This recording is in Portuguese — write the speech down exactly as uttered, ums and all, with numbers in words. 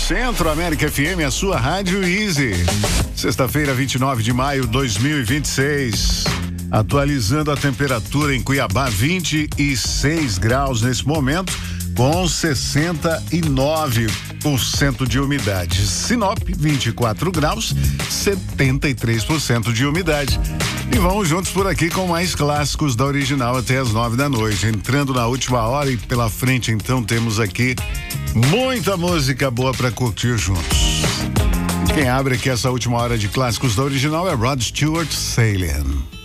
Centro América F M, a sua rádio Easy. Sexta-feira, vinte e nove de maio de dois mil e vinte e seis. Atualizando a temperatura em Cuiabá, vinte e seis graus nesse momento, com sessenta e nove por cento de umidade. Sinop, vinte e quatro graus, setenta e três por cento de umidade. E vamos juntos por aqui com mais clássicos da Original até as nove da noite. Entrando na última hora e pela frente, então, temos aqui muita música boa para curtir juntos. Quem abre aqui essa última hora de clássicos da Original é Rod Stewart, Sailing.